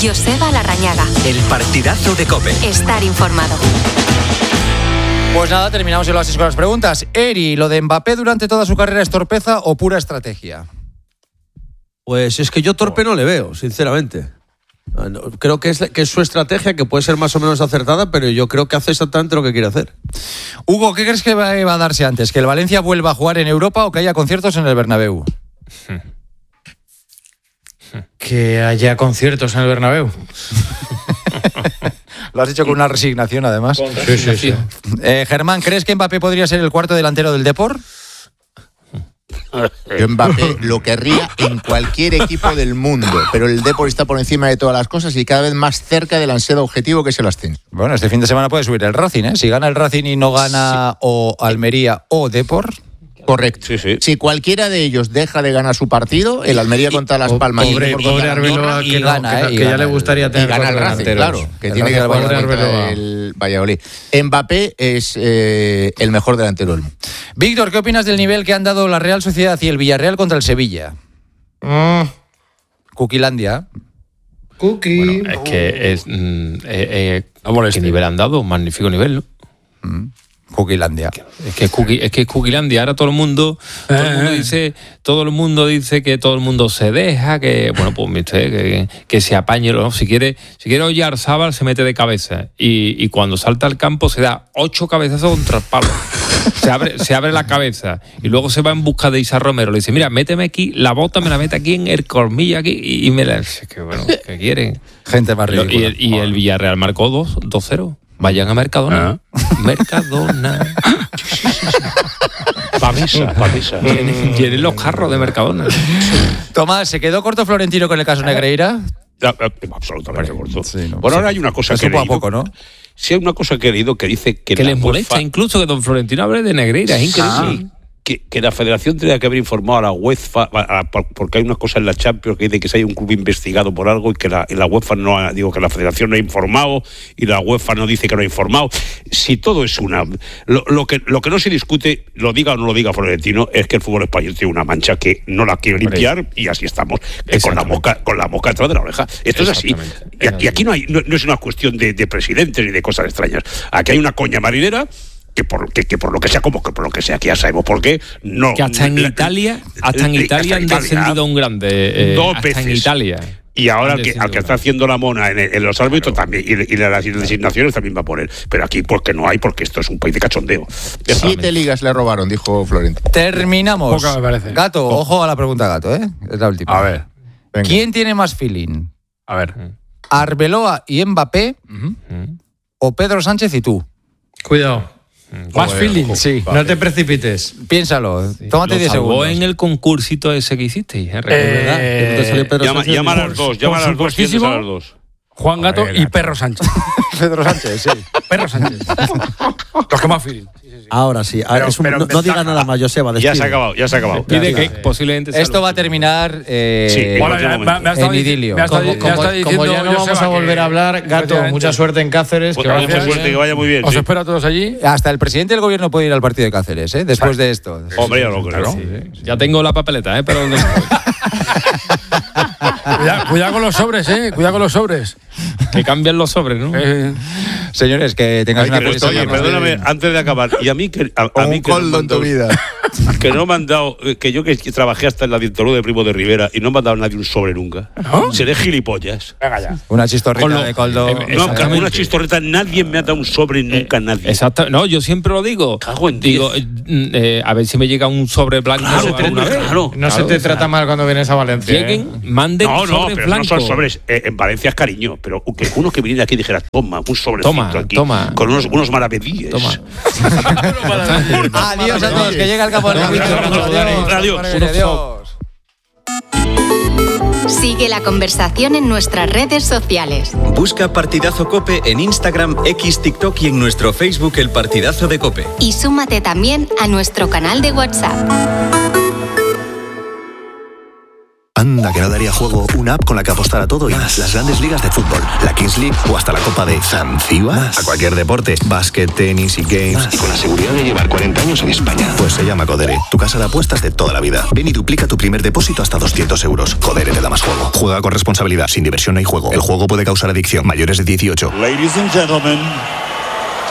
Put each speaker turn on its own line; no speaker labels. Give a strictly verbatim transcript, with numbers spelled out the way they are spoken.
Joseba Larrañaga.
El partidazo de COPE.
Estar informado.
Pues nada, terminamos el oasis con las preguntas. Eri, ¿lo de Mbappé durante toda su carrera es torpeza o pura estrategia?
Pues es que yo torpe no le veo, sinceramente. Creo que es, que es su estrategia, que puede ser más o menos acertada, pero yo creo que hace exactamente lo que quiere hacer.
Hugo, ¿qué crees que va a darse antes? ¿Que el Valencia vuelva a jugar en Europa o que haya conciertos en el Bernabéu?
Que haya conciertos en el Bernabéu.
Lo has dicho con una resignación, además.
Sí, sí, sí.
Eh, Germán, ¿crees que Mbappé podría ser el cuarto delantero del Depor?
Yo Mbappé lo querría en cualquier equipo del mundo, pero el Depor está por encima de todas las cosas y cada vez más cerca del ansiado objetivo que es el ascenso.
Bueno, este fin de semana puede subir el Racing, ¿eh? Si gana el Racing y no gana sí. o Almería o Depor...
Correcto. Sí, sí. Si cualquiera de ellos deja de ganar su partido, el Almería contra Las Palmas
pobre,
y
pobre Arbeloa, que, no,
gana,
que,
eh,
que
gana,
ya le gustaría tener
y gana el Racing, claro, que el tiene que jugar contra el Valladolid. Mbappé es eh, el mejor delantero del mundo.
Víctor, ¿qué opinas del nivel que han dado la Real Sociedad y el Villarreal contra el Sevilla? Mm. Cuquilandia.
Cookie.
Bueno, es que es mm, eh, eh, ¿qué nivel han dado? Un magnífico nivel, ¿no?
Mm. Cuquilandia.
Es que es Cookie, es que es Cuquilandia. Ahora todo el mundo, todo el mundo dice, todo el mundo dice que todo el mundo se deja, que bueno, pues usted, que, que se apañe, ¿no? Si quiere, si quiere Oyarzábal se mete de cabeza y, y cuando salta al campo se da ocho cabezazos contra el palo. Se abre, se abre la cabeza y luego se va en busca de Isa Romero. Le dice, mira, méteme aquí, la bota me la mete aquí en el colmillo aquí y, y me la. Es que bueno, ¿qué quieren?
Gente más ridícula.
Y el, y el Villarreal marcó dos cero. Vayan a Mercadona. ¿Ah? Mercadona.
Pa' misa, pa' misa.
Llenen, llenen los carros de Mercadona.
Tomás, ¿se quedó corto Florentino con el caso Negreira?
Absolutamente corto.
Sí, no,
bueno,
sí.
ahora hay una cosa
Eso
que he leído,
a poco, ¿no?
Sí, hay una cosa que he leído que dice que...
Que les molesta
UEFA,
incluso que don Florentino hable de Negreira, es increíble.
Ah. Que, que la federación tendría que haber informado a la UEFA, a, a, porque hay una cosa en la Champions que dice que si hay un club investigado por algo y que la, y la UEFA no ha, digo que la federación no ha informado y la UEFA no dice que no ha informado. Si todo es una... Lo, lo, que, lo que no se discute, lo diga o no lo diga Florentino, es que el fútbol español tiene una mancha que no la quiere limpiar y así estamos, eh, con la boca con la boca detrás de la oreja. Esto es así. Y aquí, aquí no, hay, no, no es una cuestión de, de presidentes ni de cosas extrañas. Aquí hay una coña marinera que por, que, que por lo que sea, como que por lo que sea, que ya sabemos por qué, no...
Que hasta en la, Italia, hasta en Italia han descendido un grande, eh,
dos
hasta
veces.
En Italia.
Y ahora al que, al que está haciendo la mona en, en los árbitros claro. también, y, y las designaciones también va a poner. Pero aquí porque no hay, porque esto es un país de cachondeo.
Siete ligas le robaron, dijo Florentino.
Terminamos.
Poca me parece.
Gato, oh. ojo a la pregunta, Gato, ¿eh? Es la última.
A ver.
Venga. ¿Quién tiene más feeling?
A ver.
¿Arbeloa y Mbappé uh-huh. o Pedro Sánchez y tú?
Cuidado. Más
Joder,
feeling,
ojo.
sí.
Vale.
No te precipites.
Piénsalo. Sí. Tómate diez segundos.
en el concursito ese que hiciste, ¿eh?
Eh, llama, llama a las dos, llama a las dos, a las dos.
Juan Gato ver, y Perro Sánchez.
Pedro Sánchez, sí.
Perro Sánchez. Los que más feeling. Sí, sí, sí.
Ahora sí. Ahora pero, es un, no, no diga nada más, Joseba.
Ya se ha acabado, ya se ha acabado.
Pide que posiblemente
esto va a terminar eh,
sí,
bueno, ya, me, me en
idilio.
Me como, como, como, como ya no vamos a volver a hablar, Gato, mucha suerte en Cáceres.
Pues que mucha suerte, que vaya muy bien.
Os
sí.
espero a todos allí.
Hasta el presidente del gobierno puede ir al partido de Cáceres, ¿eh? Después de esto.
Hombre, ya lo creo.
Sí, sí. Ya tengo la papeleta, ¿eh? Pero
cuidado, cuidado con los sobres, ¿eh? Cuidado con los sobres.
Que cambian los sobres, ¿no?
Eh.
Señores, que tengáis una feliz
Oye, perdóname, antes de acabar, y a mí que a, a mí
un que coldo en tu vida.
Que no me han dado, que yo que trabajé hasta en la dictadura de Primo de Rivera y no me han dado nadie un sobre nunca. ¿No? Seré gilipollas.
Venga ya.
Una chistorrita
lo,
de coldo.
Eh, no, una chistorrita, nadie me ha dado un sobre nunca, nadie.
Exacto. No, yo siempre lo digo.
Cago en
digo, eh, eh, a ver si me llega un sobre blanco.
Claro, claro, claro.
No
claro,
se te trata mal cuando vienes a Valencia.
Lleguen,
¿eh?
manden
no, no,
sobre
pero
blanco.
no son sobres. Eh, en Valencia es cariño, pero que uno que viniera aquí y dijera, toma, un sobrecito
toma,
aquí.
Toma.
Con unos, unos maravedíes.
Toma.
Adiós a todos, que llega el campo de
Adiós.
Adiós.
Sigue la conversación en nuestras redes sociales.
Busca Partidazo COPE en Instagram, X, TikTok y en nuestro Facebook El Partidazo de COPE.
Y súmate también a nuestro canal de WhatsApp.
Anda, que no daría juego una app con la que apostar a todo y más. Las grandes ligas de fútbol, la Kings League o hasta la Copa de Zanzíbar. A cualquier deporte, básquet, tenis y games. Más. Y con la seguridad de llevar cuarenta años en España. Pues se llama Codere, tu casa de apuestas de toda la vida. Ven y duplica tu primer depósito hasta doscientos euros. Codere te da más juego. Juega con responsabilidad, sin diversión no hay juego. El juego puede causar adicción. Mayores de dieciocho.
Ladies and gentlemen.